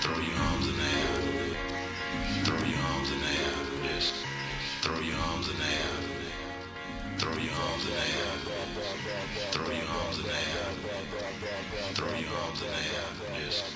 Throw your arms in the air. Throw your arms in the air. Just throw your arms in the air. Throw your arms in the air. Throw your arms in the air. Throw your arms in the air. Just